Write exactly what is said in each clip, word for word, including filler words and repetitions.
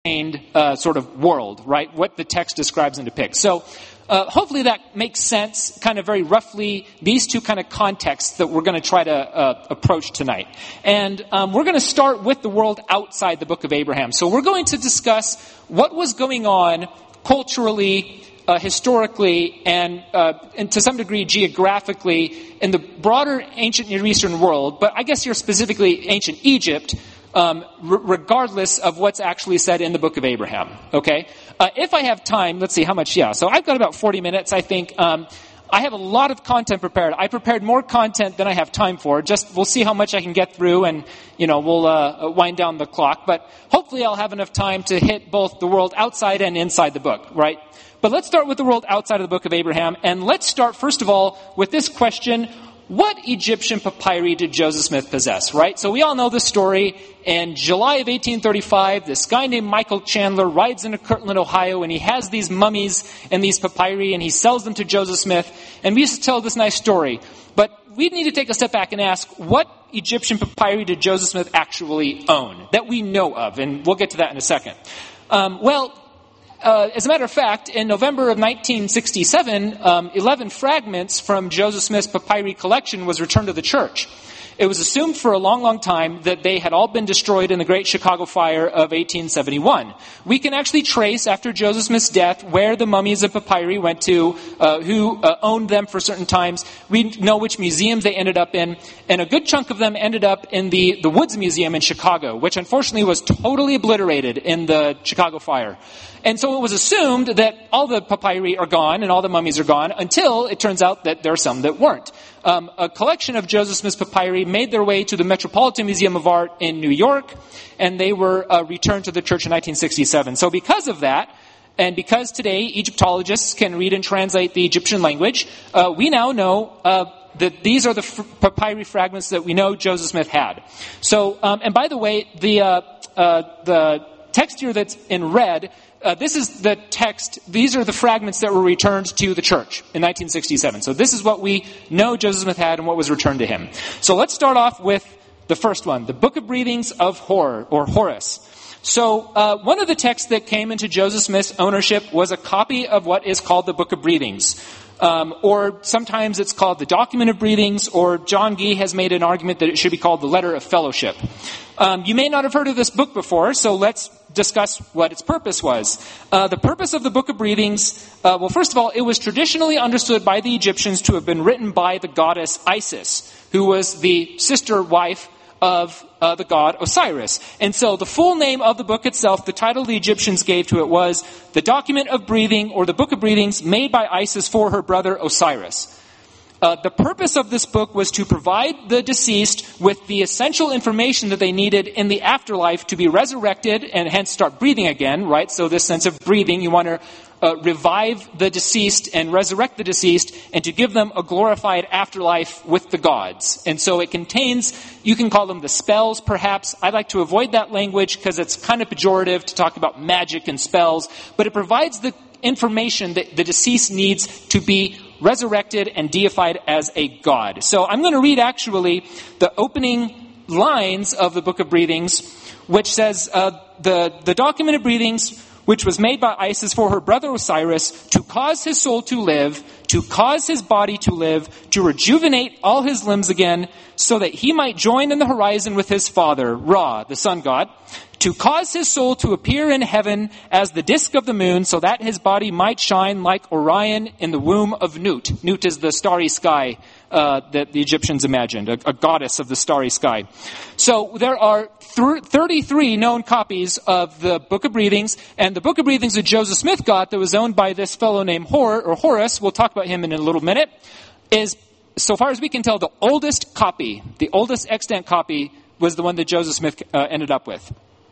uh, sort of world, right? What the text describes and depicts. So uh, hopefully that makes sense, kind of very roughly, these two kind of contexts that we're going to try to uh, approach tonight. And um, we're going to start with the world outside the book of Abraham. So we're going to discuss what was going on culturally, uh, historically, and, uh, and to some degree geographically in the broader ancient Near Eastern world, but I guess you're specifically ancient Egypt, Um, r- regardless of what's actually said in the book of Abraham, okay? Uh, if I have time, let's see how much, yeah, so I've got about forty minutes, I think. Um, I have a lot of content prepared. I prepared more content than I have time for. Just, we'll see how much I can get through and, you know, we'll uh, wind down the clock. But hopefully I'll have enough time to hit both the world outside and inside the book, right? But let's start with the world outside of the book of Abraham. And let's start, first of all, with this question: what Egyptian papyri did Joseph Smith possess, right? So we all know the story. In July of eighteen thirty-five, this guy named Michael Chandler rides into Kirtland, Ohio, and he has these mummies and these papyri, and he sells them to Joseph Smith. And we used to tell this nice story. But we need to take a step back and ask, what Egyptian papyri did Joseph Smith actually own that we know of? And we'll get to that in a second. Um, well, Uh, as a matter of fact, in November of nineteen sixty-seven, um, eleven fragments from Joseph Smith's papyri collection was returned to the church. It was assumed for a long, long time that they had all been destroyed in the Great Chicago Fire of eighteen seventy-one. We can actually trace, after Joseph Smith's death, where the mummies of papyri went to, uh, who uh, owned them for certain times. We know which museums they ended up in, and a good chunk of them ended up in the, the Woods Museum in Chicago, which unfortunately was totally obliterated in the Chicago Fire. And so it was assumed that all the papyri are gone and all the mummies are gone, until it turns out that there are some that weren't. Um, a collection of Joseph Smith's papyri made their way to the Metropolitan Museum of Art in New York, and they were uh, returned to the church in nineteen sixty-seven. So because of that, and because today Egyptologists can read and translate the Egyptian language, uh, we now know uh, that these are the f- papyri fragments that we know Joseph Smith had. So, um, and by the way, the uh, uh, the text here that's in red, Uh, this is the text, these are the fragments that were returned to the church in nineteen sixty-seven. So this is what we know Joseph Smith had and what was returned to him. So let's start off with the first one, the Book of Breathings of Hor, or Horus. So uh, one of the texts that came into Joseph Smith's ownership was a copy of what is called the Book of Breathings. Um, or sometimes it's called the Document of Breathings, or John Gee has made an argument that it should be called the Letter of Fellowship. Um, you may not have heard of this book before, so let's discuss what its purpose was. Uh, the purpose of the Book of Breathings, uh, well, first of all, it was traditionally understood by the Egyptians to have been written by the goddess Isis, who was the sister wife of uh, the god Osiris. And so the full name of the book itself, the title the Egyptians gave to it, was The Document of Breathing, or the Book of Breathings, made by Isis for her brother Osiris. Uh, the purpose of this book was to provide the deceased with the essential information that they needed in the afterlife to be resurrected and hence start breathing again, right? So this sense of breathing, you want to uh, revive the deceased and resurrect the deceased and to give them a glorified afterlife with the gods. And so it contains, you can call them the spells perhaps. I like to avoid that language because it's kind of pejorative to talk about magic and spells, but it provides the information that the deceased needs to be resurrected and deified as a god. So I'm going to read actually the opening lines of the Book of Breathings, which says, uh, the, the Document of Breathings, which was made by Isis for her brother Osiris, to cause his soul to live, to cause his body to live, to rejuvenate all his limbs again, so that he might join in the horizon with his father, Ra, the sun god, to cause his soul to appear in heaven as the disk of the moon, so that his body might shine like Orion in the womb of Nut. Nut is the starry sky uh, that the Egyptians imagined, a, a goddess of the starry sky. So there are th- thirty-three known copies of the Book of Breathings, and the Book of Breathings that Joseph Smith got that was owned by this fellow named Hor, or Horus, we'll talk about him in a little minute, is, so far as we can tell, the oldest copy, the oldest extant copy was the one that Joseph Smith uh, ended up with.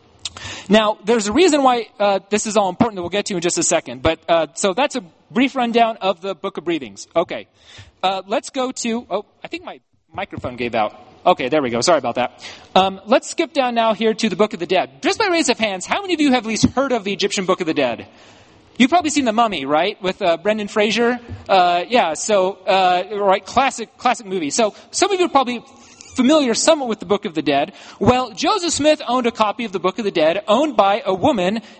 Now, there's a reason why uh, this is all important that we'll get to in just a second. But uh, so that's a brief rundown of the Book of Breathings. Okay, uh, let's go to, oh, I think my microphone gave out. Okay, there we go. Sorry about that. Um, let's skip down now here to the Book of the Dead. Just by raise of hands, how many of you have at least heard of the Egyptian Book of the Dead? You've probably seen The Mummy, right, with uh, Brendan Fraser? Uh, yeah, so, uh, right, classic, classic movie. So some of you are probably familiar somewhat with the Book of the Dead. Well, Joseph Smith owned a copy of the Book of the Dead, owned by a woman